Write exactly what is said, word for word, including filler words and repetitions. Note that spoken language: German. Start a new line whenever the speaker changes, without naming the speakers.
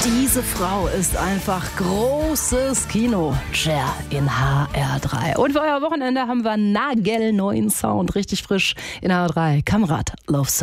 Diese Frau ist einfach großes Kino. Cher in H R drei. Und für euer Wochenende haben wir nagelneuen Sound, richtig frisch in H R drei. Kamerad Love Song.